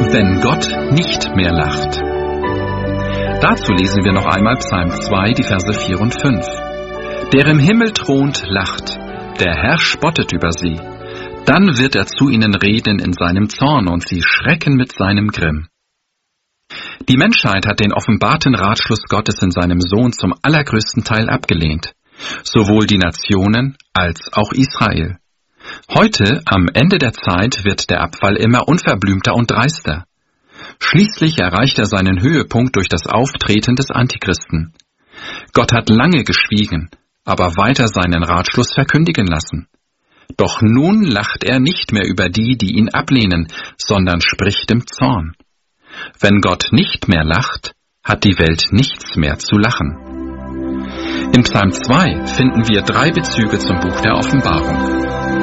Wenn Gott nicht mehr lacht. Dazu lesen wir noch einmal Psalm 2, die Verse 4 und 5. Der im Himmel thront, lacht, der Herr spottet über sie. Dann wird er zu ihnen reden in seinem Zorn und sie schrecken mit seinem Grimm. Die Menschheit hat den offenbarten Ratschluss Gottes in seinem Sohn zum allergrößten Teil abgelehnt, sowohl die Nationen als auch Israel. Heute, am Ende der Zeit, wird der Abfall immer unverblümter und dreister. Schließlich erreicht er seinen Höhepunkt durch das Auftreten des Antichristen. Gott hat lange geschwiegen, aber weiter seinen Ratschluss verkündigen lassen. Doch nun lacht er nicht mehr über die, die ihn ablehnen, sondern spricht im Zorn. Wenn Gott nicht mehr lacht, hat die Welt nichts mehr zu lachen. In Psalm 2 finden wir 3 Bezüge zum Buch der Offenbarung.